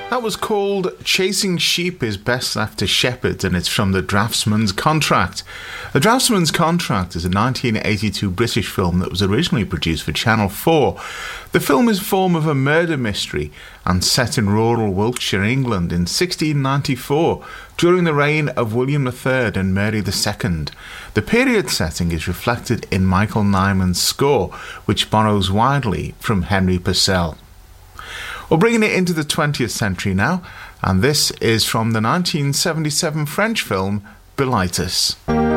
That was called Chasing Sheep is Best Left to Shepherds, and it's from The Draughtsman's Contract. The Draughtsman's Contract is a 1982 British film that was originally produced for Channel 4. The film is a form of a murder mystery and set in rural Wiltshire, England in 1694, during the reign of William III and Mary II. The period setting is reflected in Michael Nyman's score, which borrows widely from Henry Purcell. We're bringing it into the 20th century now, and this is from the 1977 French film Bilitis.